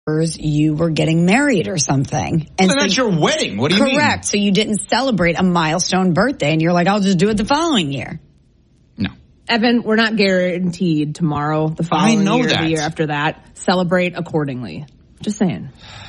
you were getting married or something. And well, that's your wedding. What do you mean? Correct. So you didn't celebrate a milestone birthday, and you're like, I'll just do it the following year. No. Evan, we're not guaranteed tomorrow, the following year, the year after that. Celebrate accordingly. Just saying.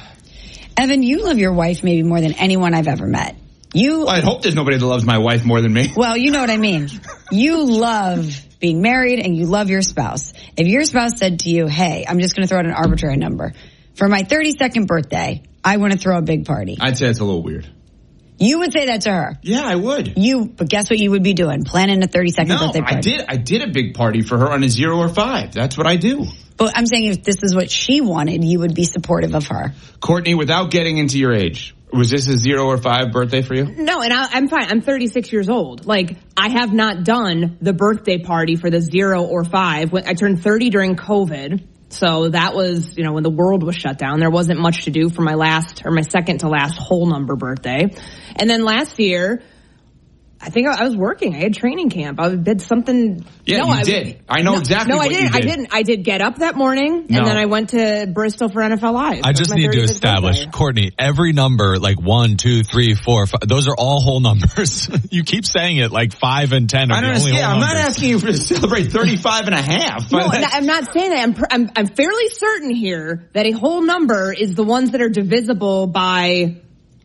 Evan, you love your wife maybe more than anyone I've ever met. Well, I hope there's nobody that loves my wife more than me. Well, you know what I mean. You love being married and you love your spouse. If your spouse said to you, hey, I'm just going to throw out an arbitrary number. For my 32nd birthday, I want to throw a big party. I'd say it's a little weird. You would say that to her? Yeah, I would. But guess what you would be doing? Planning a 32nd birthday party. I did a big party for her on a 0 or 5. That's what I do. But I'm saying if this is what she wanted, you would be supportive of her. Courtney, without getting into your age, was this a 0 or 5 birthday for you? No, and I'm fine. I'm 36 years old. Like, I have not done the birthday party for the 0 or 5. I turned 30 during COVID. So that was, when the world was shut down. There wasn't much to do for my second to last whole number birthday. And then last year, I think I was working. I had training camp. I did something. Yeah, you did. I know exactly what you did. No, I didn't. I did get up that morning, and then I went to Bristol for NFL Live. I just need to establish, Courtney, every number, like 1, 2, 3, 4, 5, those are all whole numbers. You keep saying it like 5 and 10 are the only whole numbers. I'm not asking you to celebrate 35 and a half. No, I'm not saying that. I'm fairly certain here that a whole number is the ones that are divisible by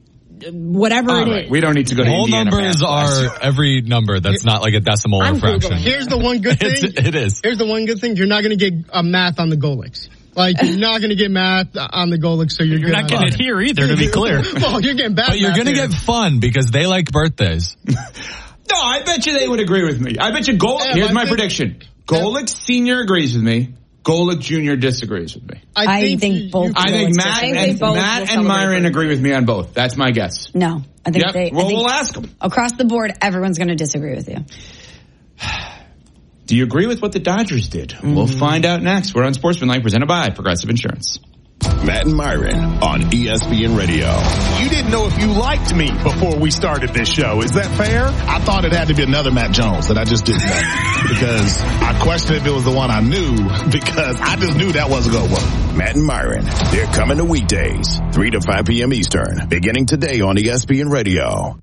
whatever it is. We don't need to go to whole Indiana. Whole numbers are every number that's not like a decimal or fraction. Here's the one good thing. It is. Here's the one good thing. You're not going to get math on the Golics. Like, you're not going to get math on the Golics, so you're not getting it here either, to be clear. Well, you're getting bad. But you're going to get fun because they like birthdays. No, I bet you they would agree with me. I bet you here's my prediction. Golic Sr. agrees with me. Golic Jr. disagrees with me. I think both. I think Matt and Myron agree with me on both. That's my guess. No, I think we'll ask them. Across the board, everyone's going to disagree with you. Do you agree with what the Dodgers did? Mm-hmm. We'll find out next. We're on Sportsmanlike, presented by Progressive Insurance. Matt and Myron on ESPN Radio. You didn't know if you liked me before we started this show. Is that fair? I thought it had to be another Matt Jones that I just didn't know. Because I questioned if it was the one I knew, because I just knew that wasn't going to work. Matt and Myron, they're coming to weekdays, 3 to 5 p.m. Eastern, beginning today on ESPN Radio.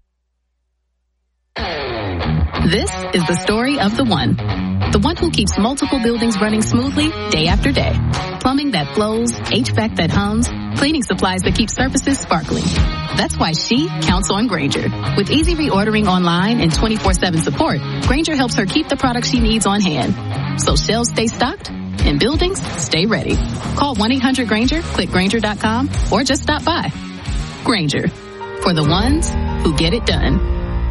This is the story of the one who keeps multiple buildings running smoothly day after day. Plumbing that flows, HVAC that hums, cleaning supplies that keep surfaces sparkling. That's why she counts on Grainger. With easy reordering online and 24/7 support, Grainger helps her keep the products she needs on hand. So shelves stay stocked and buildings stay ready. Call 1-800-GRAINGER, click Grainger.com, or just stop by. Grainger, for the ones who get it done.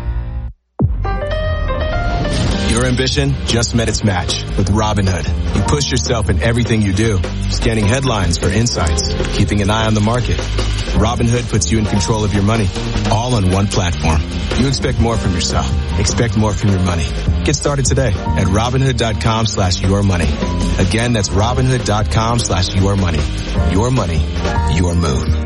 Your ambition just met its match with Robinhood. You push yourself in everything you do, scanning headlines for insights, keeping an eye on the market. Robinhood puts you in control of your money, all on one platform. You expect more from yourself. Expect more from your money. Get started today at Robinhood.com/yourmoney. Again, that's Robinhood.com/yourmoney. Your money, your move.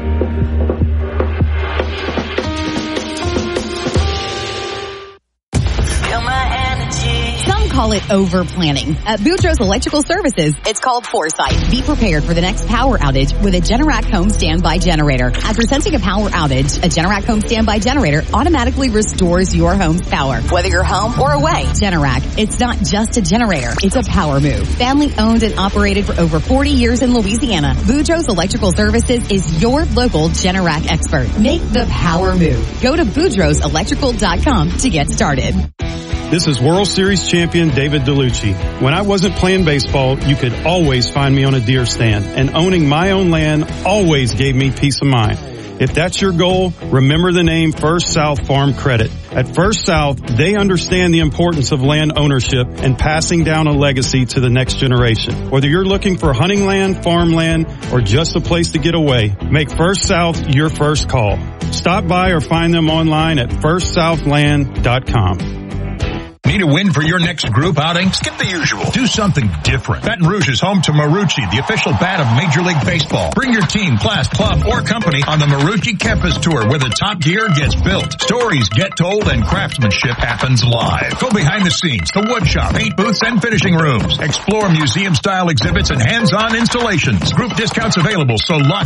Call it over planning. At Boudreaux's Electrical Services, it's called foresight. Be prepared for the next power outage with a Generac home standby generator. After sensing a power outage, a Generac home standby generator automatically restores your home's power, whether you're home or away. Generac, it's not just a generator, it's a power move. Family owned and operated for over 40 years in Louisiana, Boudreaux's Electrical Services is your local Generac expert. Make the power move. Go to Boudreaux'Electrical.com to get started. This is World Series champion David DeLucci. When I wasn't playing baseball, you could always find me on a deer stand, and owning my own land always gave me peace of mind. If that's your goal, remember the name First South Farm Credit. At First South, they understand the importance of land ownership and passing down a legacy to the next generation. Whether you're looking for hunting land, farmland, or just a place to get away, make First South your first call. Stop by or find them online at firstsouthland.com. Need a win for your next group outing? Skip the usual. Do something different. Baton Rouge is home to Marucci, the official bat of Major League Baseball. Bring your team, class, club, or company on the Marucci Campus Tour, where the top gear gets built, stories get told, and craftsmanship happens live. Go behind the scenes, the wood shop, paint booths, and finishing rooms. Explore museum-style exhibits and hands-on installations. Group discounts available, so lock